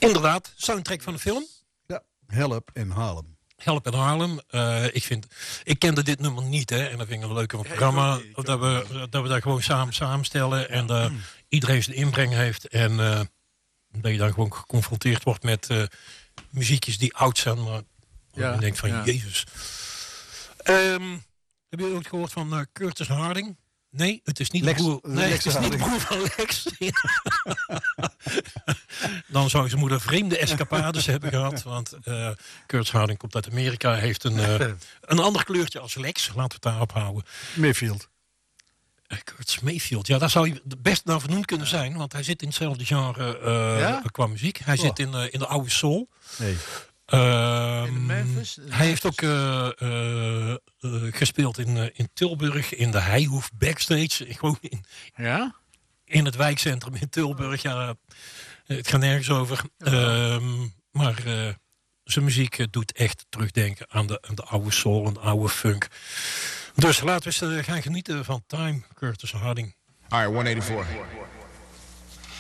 Inderdaad, soundtrack van de film. Ja, Help in Harlem. Help in Harlem. Ik kende dit nummer niet, hè. En dat vind ik een leuke van het programma. Dat we daar gewoon samen samenstellen. En iedereen zijn inbreng heeft. En dat je dan gewoon geconfronteerd wordt met muziekjes die oud zijn. Maar je denkt van, Jezus. Heb je ooit gehoord van Curtis Harding? Nee, het is niet de broer. Nee, het is niet de broer van Lex. Dan zou zijn moeder vreemde escapades hebben gehad. Want Curtis Harding komt uit Amerika. Heeft een ander kleurtje als Lex. Laten we het daarop houden. Mayfield. Curtis Mayfield. Ja, daar zou hij best naar vernoemd kunnen zijn. Want hij zit in hetzelfde genre qua muziek. Hij zit in de oude soul. Nee. In Memphis? Hij heeft ook gespeeld in Tilburg, in de Heihoef Backstage. Gewoon in het wijkcentrum in Tilburg. Ja, het gaat nergens over. Maar zijn muziek doet echt terugdenken aan de oude soul en de oude funk. Dus laten we eens gaan genieten van Time, Curtis Harding. All right, 184.